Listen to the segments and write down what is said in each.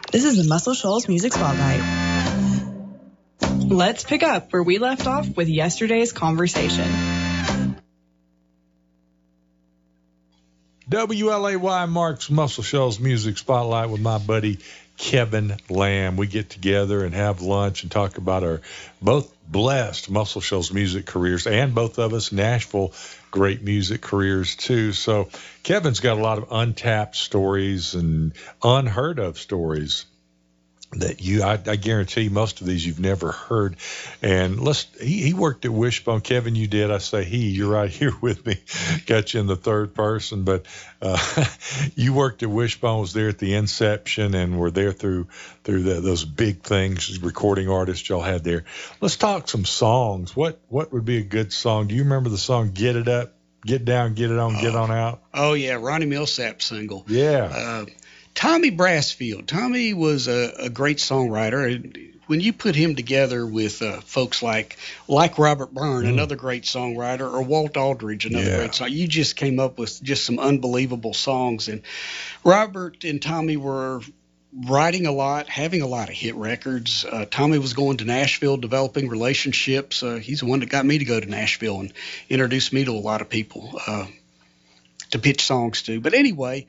This is the Muscle Shoals Music Spotlight. Let's pick up where we left off with yesterday's conversation. WLAY Mark's Muscle Shoals Music Spotlight with my buddy Kevin Lamb. We get together and have lunch and talk about our both blessed Muscle Shoals music careers, and both of us Nashville great music careers too. So Kevin's got a lot of untapped stories and unheard of stories that I guarantee most of these you've never heard. And he worked at Wishbone. Kevin, you did. I say he, you're right here with me. Got you in the third person, but you worked at Wishbone, was there at the inception, and were there through those big things, recording artists y'all had there. Let's talk some songs. What would be a good song? Do you remember the song Get It Up, Get Down, Get It On, Get On Out? Oh yeah, Ronnie Milsap single. Yeah. Tommy Brassfield. Tommy was a great songwriter. When you put him together with folks like Robert Byrne, another great songwriter, or Walt Aldridge, another great song, you just came up with just some unbelievable songs. And Robert and Tommy were writing a lot, having a lot of hit records. Tommy was going to Nashville, developing relationships. He's the one that got me to go to Nashville and introduced me to a lot of people to pitch songs to. But anyway,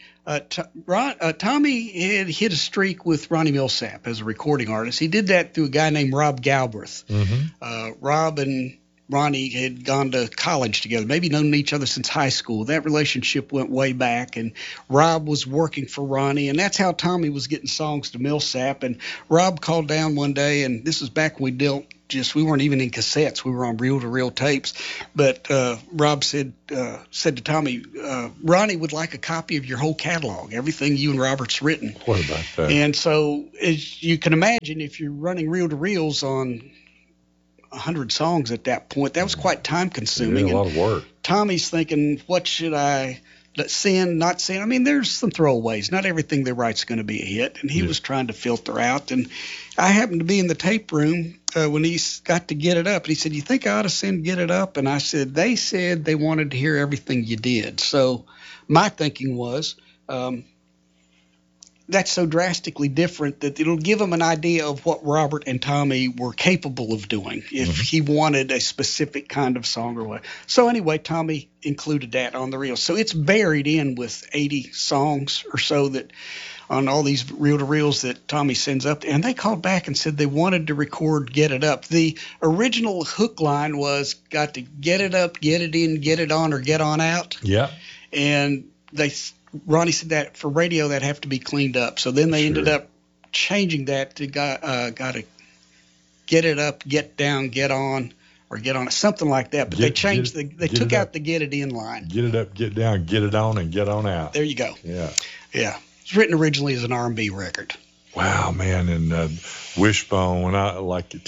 Tommy had hit a streak with Ronnie Milsap as a recording artist. He did that through a guy named Rob Galbraith. Rob and Ronnie had gone to college together, maybe known each other since high school. That relationship went way back, and Rob was working for Ronnie, and that's how Tommy was getting songs to Milsap. And Rob called down one day, and this was back when we weren't even in cassettes. We were on reel-to-reel tapes. But Rob said to Tommy, Ronnie would like a copy of your whole catalog, everything you and Robert's written. What about that? And so, as you can imagine, if you're running reel-to-reels on 100 songs at that point, that was quite time-consuming. Yeah, a lot of work. Tommy's thinking, what should I send, not send? I mean, there's some throwaways. Not everything they write's going to be a hit, and he was trying to filter out. And I happened to be in the tape room when he got to Get It Up, and he said, you think I ought to send Get It Up? And I said, they said they wanted to hear everything you did. So my thinking was, that's so drastically different that it'll give them an idea of what Robert and Tommy were capable of doing if he wanted a specific kind of song or what. So anyway, Tommy included that on the reel. So it's buried in with 80 songs or so that on all these reel-to-reels that Tommy sends up. And they called back and said they wanted to record Get It Up. The original hook line was got to get it up, get it in, get it on, or get on out. Yeah. And Ronnie said that for radio that'd have to be cleaned up. So then they ended up changing that to got to get it up, get down, get on, or get on, something like that. But they took out the get it in line. Get it up, get down, get it on, and get on out. There you go. Yeah. Yeah. It was written originally as an R&B record. Wow, man. And Wishbone, when I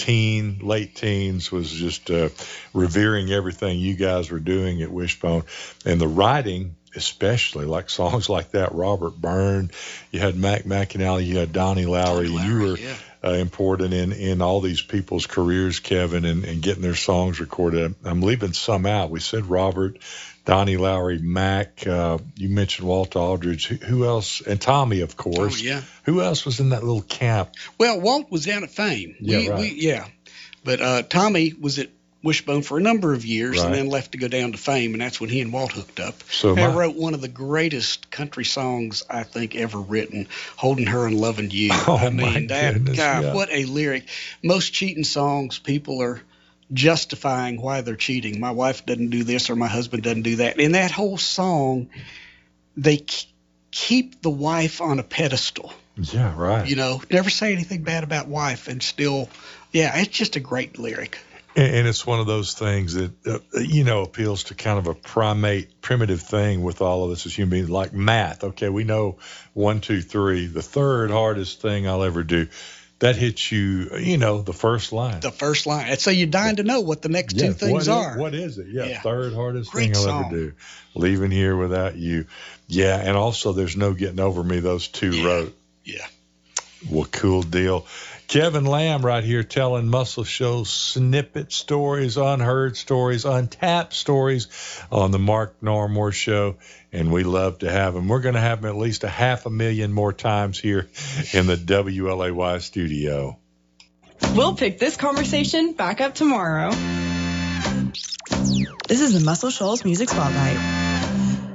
late teens, was just revering everything you guys were doing at Wishbone. And the writing, especially like songs like that, Robert Byrne, you had Mac McAnally, you had Donnie Lowry, and you were important in all these people's careers, Kevin, and getting their songs recorded. I'm leaving some out. We said Robert, Donnie Lowry, Mac, you mentioned Walt Aldridge. Who else? And Tommy, of course. Oh, yeah. Who else was in that little camp? Well, Walt was down at Fame. Yeah, But Tommy was at Wishbone for a number of years and then left to go down to Fame, and that's when he and Walt hooked up. So he wrote one of the greatest country songs I think ever written, Holding Her and Loving You. Oh, I mean, that guy, what a lyric. Most cheating songs, people are justifying why they're cheating. My wife doesn't do this or my husband doesn't do that. In that whole song, they keep the wife on a pedestal. Yeah, right. You know, never say anything bad about wife and still, it's just a great lyric. And it's one of those things that, appeals to kind of a primitive thing with all of us as human beings, like math. Okay, we know 1, 2, 3. The third hardest thing I'll ever do. That hits you, the first line. The first line. And so you're dying to know what the next two things are. What is it? Third hardest thing I'll ever do. Leaving Here Without You. Yeah, and also There's No Getting Over Me, those two wrote. Yeah. Well, cool deal. Kevin Lamb right here telling Muscle Shoals snippet stories, unheard stories, untapped stories on the Mark Normore Show, and we love to have him. We're going to have him at least 500,000 more times here in the WLAY studio. We'll pick this conversation back up tomorrow. This is the Muscle Shoals Music Spotlight.